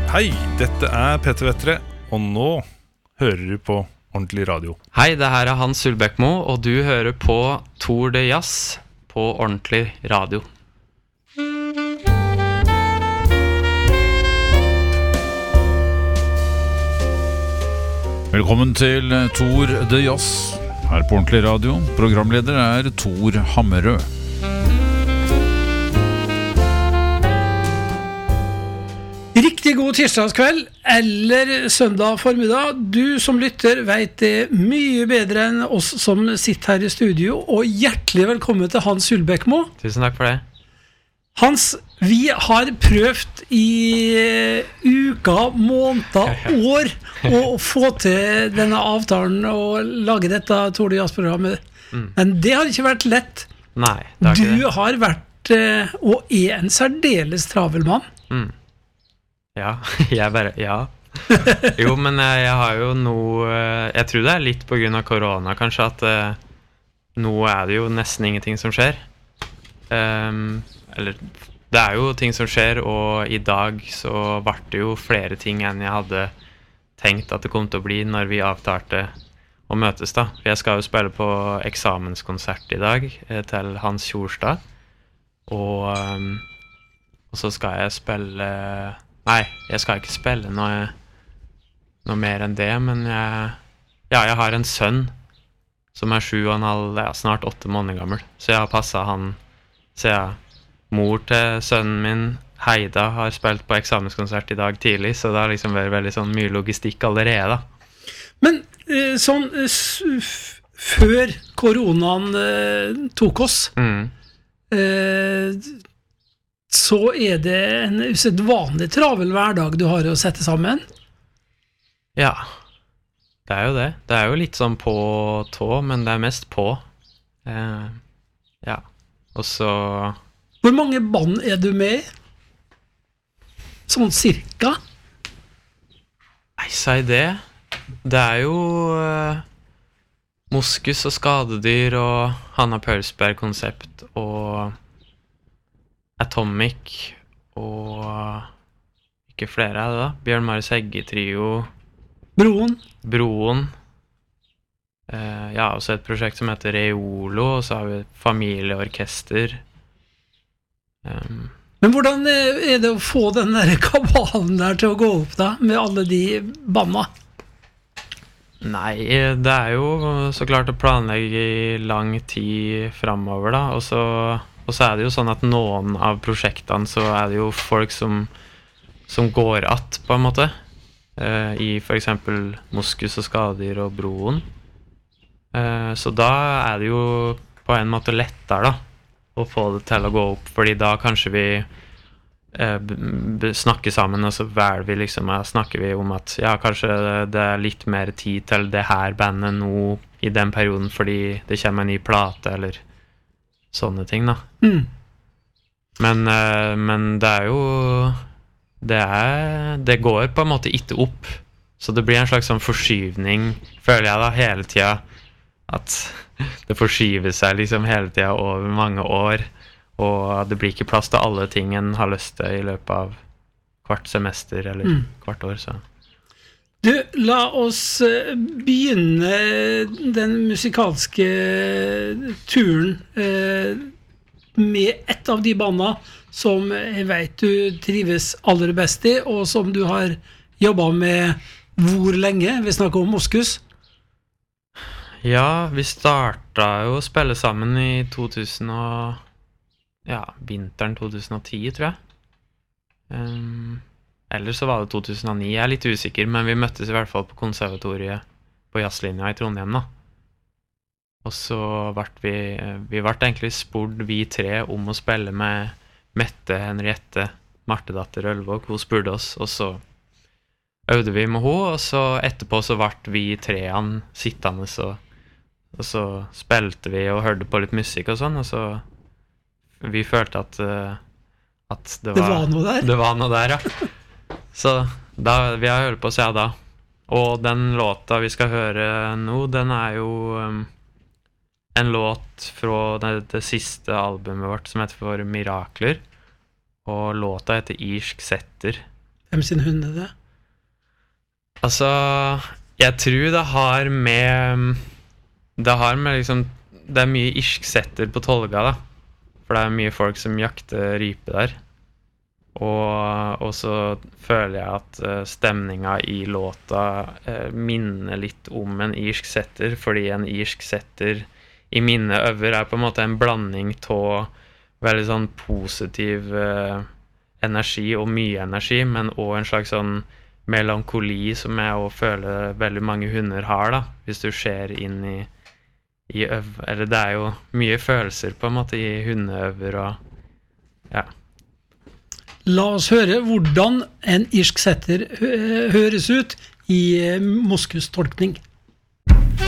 Hei, dette Peter Vettre, og nå hører du på Ordentlig Radio. Hei, det her Hans Sulbekmo, og du hører på Tour de Jazz på Ordentlig Radio. Velkommen til Tour de Jazz her på Ordentlig Radio. Programleder Tor Hammerød. Riktig god tirsdagskveld eller søndag formiddag. Du som lytter vet det mye bedre enn oss som sitter her i studio, og hjertelig velkommen til Hans Sulbekmo. Tusen takk for det. Hans, vi har prøvd i uker, måneder, år å få til denne avtalen og lage dette Tour de Jazz-programmet. Men det har ikke vært lett. Nei, det har ikke det. Du har vært og en særdeles travel mann. Ja, ja. Jo, men jeg har jo noe, jeg tror det litt på grunn av korona kanskje, at nå det jo nesten ingenting som skjer. Eller, det jo ting som skjer, og i dag så ble det jo flere ting enn jeg hadde tenkt at det kom til å bli når vi avtalte å møtes da. For jeg skal jo spille på eksamenskonsert i dag til Hans Kjorstad, og så skal jeg spille... Nei, jeg skal ikke spille noe mer enn det, men jeg har en sønn som 7,5, snart 8 måneder gammel, så jeg har passet han, så mor til sønnen min, Heida, har spilt på eksamenskonsert i dag tidlig, så det har liksom vært veldig sånn mye logistikk allerede da. Men sånn, før koronaen tok oss, så det en usedvanlig travel hverdag du har å sette sammen? Ja, det jo det. Det jo litt sånn på tå, men det mest på. Ja, og så... Hvor mange band du med i? Sånn cirka? Nei, si det. Det jo Moskus og Skadedyr og Hanna Pølsberg-konsept og... Atomic og ikke flere det da. Bjørn Marius Hegge-trio. Broen. Ja, og så et prosjekt som heter Reolo, og så har vi familieorkester. Men hvordan det å få den der kabalen der til å gå opp da, med alle de banda? Nei, det jo så klart å planlegge i lang tid fremover da, og så det jo sånn at noen av prosjektene så det jo folk som går att på en måte i for eksempel Moskus og Skadedyr og Broen, så da det jo på en måte lettere da å få det til å gå opp, fordi da kanskje vi snakker sammen, og så vi liksom, snakker vi om at ja, kanskje det litt mer tid til det her bandet nå i den perioden, fordi det kommer en ny plate eller sånne ting da. Men det jo det går på en måte ikke opp, så det blir en slags sånn forskyvning, føler jeg da hele tiden, at det forskyver seg liksom hele tiden over mange år, og det blir ikke plass til alle ting en har lyst til i løpet av hvert semester eller hvert år, så Du, la oss begynne den musikalske turen med et av de bandene som jeg vet du trives aller best i, og som du har jobbet med hvor lenge? Vi snakker om Moskus. Ja, vi startet jo å spille sammen i 2000 og... Ja, vinteren 2010, tror jeg. Eller så var det 2009, jeg litt usikker, men vi møttes i hvert fall på konservatoriet på jazzlinja i Trondheim da. Og så vi ble egentlig spurt vi tre om å spille med Mette, Henriette, Martedatter Ølvåg. Hun spurte oss, og så øvde vi med henne, og så etterpå så ble vi treene sittende, og så spilte vi og hørte på litt musikk og sånn, og så vi følte at det var noe der. Det var noe der, ja. Så da, vi har hørt på seg da. Og den låta vi skal høre nå, den jo en låt fra det siste albumet vårt som heter For Mirakler. Og låta heter Irsk Setter. Hvem sin hund det? Altså, jeg tror det har med liksom, det mye irsk setter på Tolga da, for det mye folk som jakter rype der, og så føler jeg at stemningen i låta minner litt om en irsk setter, fordi en irsk setter i mine øver på en måte en blanding av veldig sånn positiv energi og mye energi, men også en slags sånn melankoli som jeg også føler veldig mange hunder har da, hvis du ser inn i eller det jo mye følelser på en måte i hundeøver og ja. La oss høre hvordan en irsk setter høres ut i Moskus tolkning.